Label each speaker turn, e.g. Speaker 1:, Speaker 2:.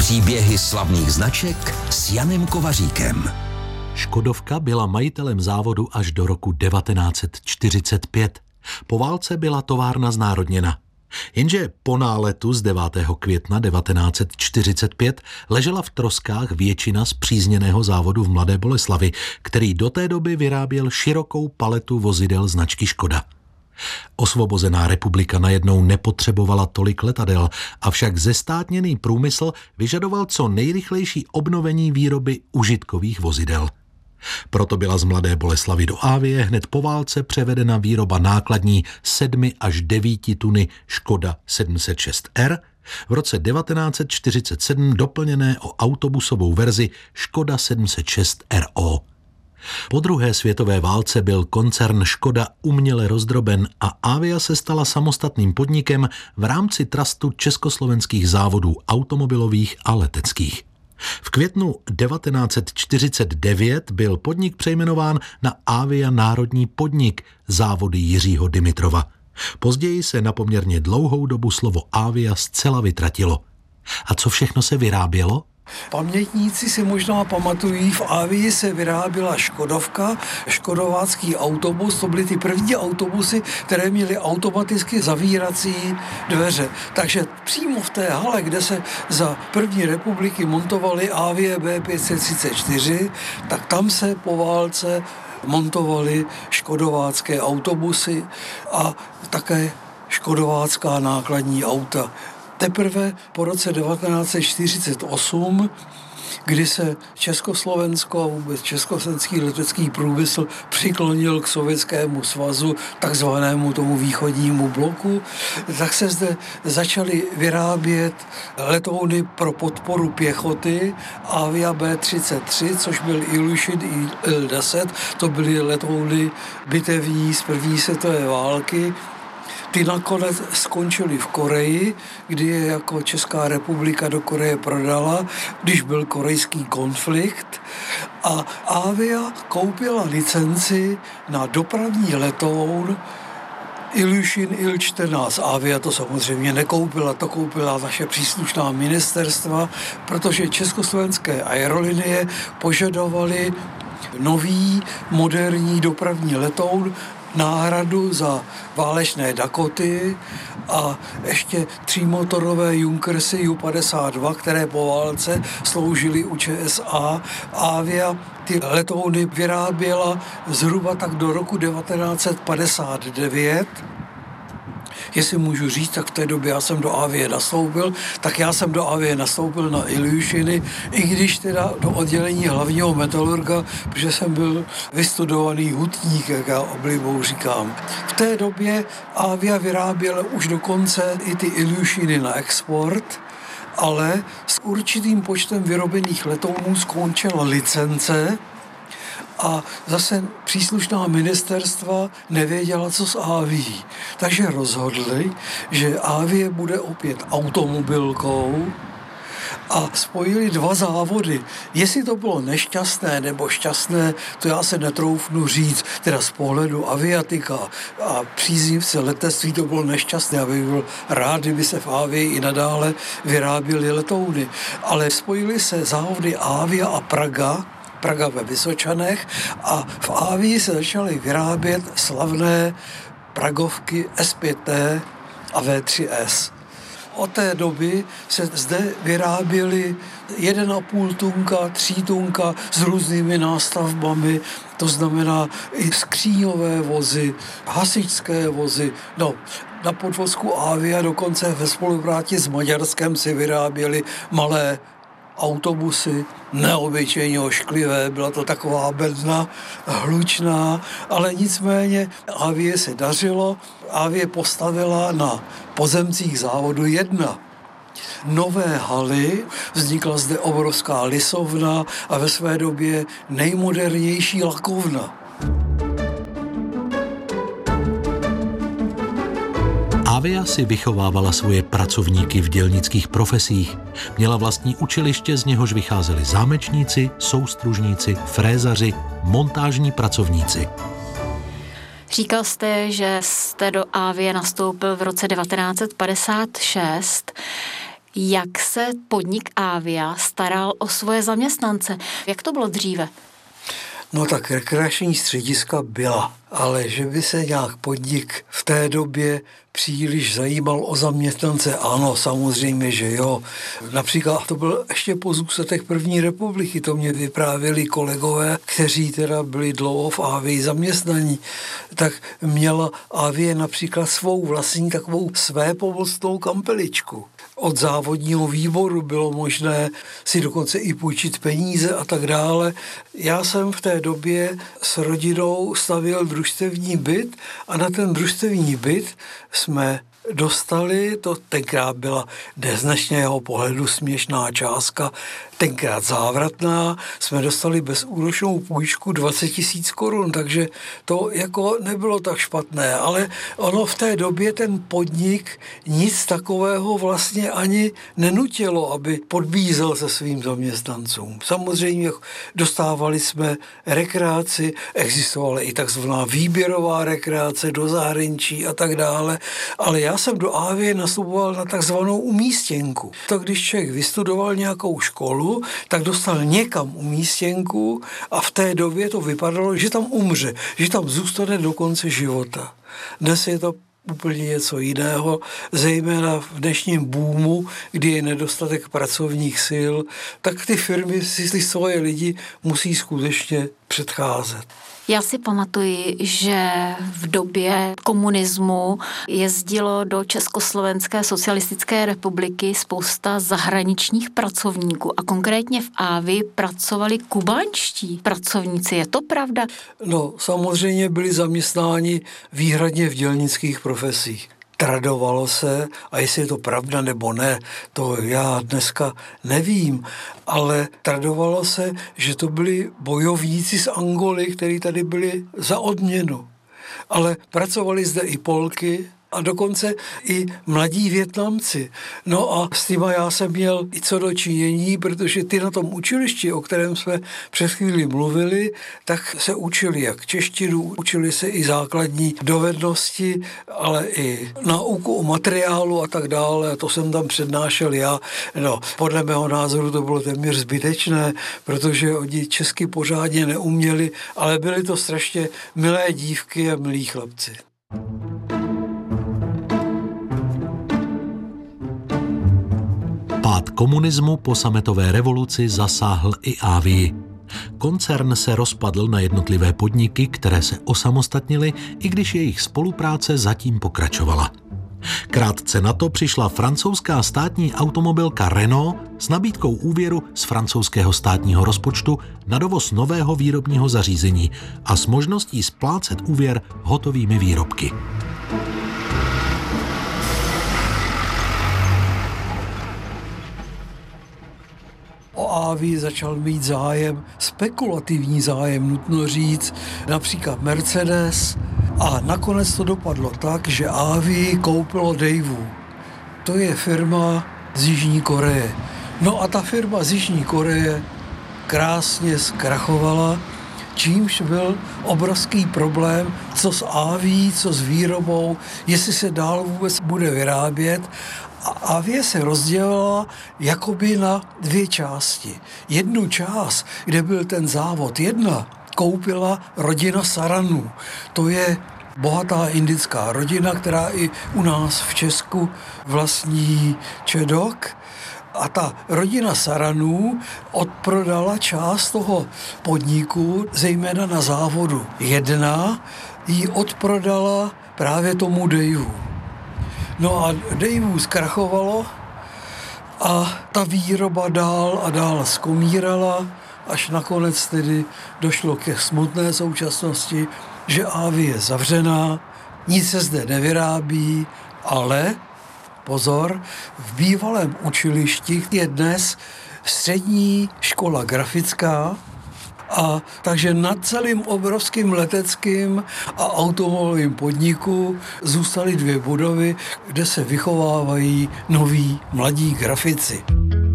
Speaker 1: Příběhy slavných značek s Janem Kovaříkem.
Speaker 2: Škodovka byla majitelem závodu až do roku 1945. Po válce byla továrna znárodněna. Jenže po náletu z 9. května 1945 ležela v troskách většina spřízněného závodu v Mladé Boleslavi, který do té doby vyráběl širokou paletu vozidel značky Škoda. Osvobozená republika najednou nepotřebovala tolik letadel, avšak zestátněný průmysl vyžadoval co nejrychlejší obnovení výroby užitkových vozidel. Proto byla z Mladé Boleslavy do Avie hned po válce převedena výroba nákladní 7 až 9 tuny Škoda 706R, v roce 1947 doplněné o autobusovou verzi Škoda 706 RO. Po druhé světové válce byl koncern Škoda uměle rozdroben a Avia se stala samostatným podnikem v rámci trustu československých závodů automobilových a leteckých. V květnu 1949 byl podnik přejmenován na Avia Národní podnik závody Jiřího Dimitrova. Později se na poměrně dlouhou dobu slovo Avia zcela vytratilo. A co všechno se vyrábělo?
Speaker 3: Pamětníci si možná pamatují, v Avii se vyráběla Škodovka, škodovácký autobus, to byly ty první autobusy, které měly automaticky zavírací dveře. Takže přímo v té hale, kde se za první republiky montovaly Avie B534, tak tam se po válce montovaly škodovácké autobusy a také škodovácká nákladní auta. Teprve po roce 1948, kdy se Československo a vůbec československý letecký průmysl přiklonil k Sovětskému svazu, takzvanému tomu východnímu bloku, tak se zde začaly vyrábět letouny pro podporu pěchoty Avia B-33, což byl Ilyushin Il-10, to byly letouny bitevní z první světové války. Ty nakonec skončily v Koreji, kdy je jako Česká republika do Koreje prodala, když byl korejský konflikt. A Avia koupila licenci na dopravní letoun Ilyushin Il-14. Avia to samozřejmě nekoupila, to koupila naše příslušná ministerstva, protože československé aerolinie požadovaly nový moderní dopravní letoun, náhradu za válečné Dakoty a ještě 3motorové Junkersy Ju-52, které po válce sloužily u ČSA. Avia ty letouny vyráběla zhruba tak do roku 1959. Jestli můžu říct, tak v té době já jsem do Avie nastoupil, tak já jsem do Avie nastoupil na Ilyushiny, i když teda do oddělení hlavního metalurga, protože jsem byl vystudovaný hutník, jak já oblibou říkám. V té době Avia vyráběla už dokonce i ty Ilyushiny na export, ale s určitým počtem vyrobených letounů skončila licence, a zase příslušná ministerstva nevěděla, co s Avií. Takže rozhodli, že Avie bude opět automobilkou a spojili dva závody. Jestli to bylo nešťastné nebo šťastné, to já se netroufnu říct. Teda z pohledu aviatika a příznivce letectví to bylo nešťastné. Já bych byl rád, kdyby se v Avii i nadále vyráběly letouny. Ale spojili se závody Avia a Praga ve Vysočanech a v Avii se začaly vyrábět slavné pragovky S5T a V3S. Od té doby se zde vyráběly 1,5 tunka, 3 tunka s různými nástavbami, to znamená i skříňové vozy, hasičské vozy. No, na podvozku Avia dokonce ve spolupráci s Maďarskem si vyráběly malé autobusy, neobyčejně ošklivé, byla to taková bedna, hlučná, ale nicméně Avie se dařilo. Avie postavila na pozemcích závodu 1 nové haly, vznikla zde obrovská lisovna a ve své době nejmodernější lakovna.
Speaker 2: Avia si vychovávala svoje pracovníky v dělnických profesích. Měla vlastní učiliště, z něhož vycházeli zámečníci, soustružníci, frézaři, montážní pracovníci.
Speaker 4: Říkal jste, že jste do Avie nastoupil v roce 1956. Jak se podnik Avia staral o svoje zaměstnance? Jak to bylo dříve?
Speaker 3: No tak rekreační střediska byla, ale že by se nějak podnik v té době příliš zajímal o zaměstnance, ano, samozřejmě, že jo. Například to byl ještě po zůstatech první republiky, to mě vyprávěli kolegové, kteří teda byli dlouho v Avii zaměstnaní, tak měla Avie například svou vlastní takovou svépomocnou kampeličku. Od závodního výboru bylo možné si dokonce i půjčit peníze a tak dále. Já jsem v té době s rodinou stavěl družstevní byt a na ten družstevní byt jsme dostali, to tenkrát byla z dnešního pohledu směšná částka, tenkrát závratná, jsme dostali bezúročnou půjčku 20 000 korun, takže to jako nebylo tak špatné, ale ono v té době ten podnik nic takového vlastně ani nenutilo, aby podbízel se svým zaměstnancům. Samozřejmě dostávali jsme rekreaci, existovala i takzvaná výběrová rekreace do zahraničí a tak dále, ale já jsem do Avie nastupoval na takzvanou umístěnku. To když člověk vystudoval nějakou školu, tak dostal někam umístěnku a v té době to vypadalo, že tam umře, že tam zůstane do konce života. Dnes je to úplně něco jiného, zejména v dnešním boomu, kdy je nedostatek pracovních sil, tak ty firmy si svoje lidi musí skutečně předcházet.
Speaker 4: Já si pamatuji, že v době komunismu jezdilo do Československé socialistické republiky spousta zahraničních pracovníků a konkrétně v Avii pracovali kubánští pracovníci. Je to pravda?
Speaker 3: No, samozřejmě byli zaměstnáni výhradně v dělnických profesích. Tradovalo se, a jestli je to pravda nebo ne, to já dneska nevím, ale tradovalo se, že to byli bojovníci z Angoly, kteří tady byli za odměnu. Ale pracovali zde i Polky a dokonce i mladí Vietnamci. No a s těma já jsem měl i co do činění, protože ty na tom učilišti, o kterém jsme před chvíli mluvili, tak se učili jak češtinu, učili se i základní dovednosti, ale i nauku o materiálu a tak dále. A to jsem tam přednášel já. No, podle mého názoru to bylo téměř zbytečné, protože oni česky pořádně neuměli, ale byly to strašně milé dívky a milí chlapci.
Speaker 2: Pád komunismu po sametové revoluci zasáhl i Avii. Koncern se rozpadl na jednotlivé podniky, které se osamostatnily, i když jejich spolupráce zatím pokračovala. Krátce na to přišla francouzská státní automobilka Renault s nabídkou úvěru z francouzského státního rozpočtu na dovoz nového výrobního zařízení a s možností splácet úvěr hotovými výrobky.
Speaker 3: O Avii začal mít zájem, spekulativní zájem, nutno říct, například Mercedes, a nakonec to dopadlo tak, že Avii koupilo Daewoo. To je firma z Jižní Koreje. No a ta firma z Jižní Koreje krásně zkrachovala, čímž byl obrovský problém, co s Avií, co s výrobou, jestli se dál vůbec bude vyrábět. A Avie se rozdělila jakoby na dvě části. Jednu část, kde byl ten závod 1, koupila rodina Saranů. To je bohatá indická rodina, která i u nás v Česku vlastní Čedok. A ta rodina Saranů odprodala část toho podniku, zejména na závodu 1, ji odprodala právě tomu Daewoo. No a Daewoo zkrachovalo a ta výroba dál a dál skomírala, až nakonec tedy došlo ke smutné současnosti, že Avie je zavřená, nic se zde nevyrábí, ale pozor, v bývalém učilišti je dnes střední škola grafická, a takže nad celým obrovským leteckým a automobilovým podniku zůstaly 2 budovy, kde se vychovávají noví mladí grafici.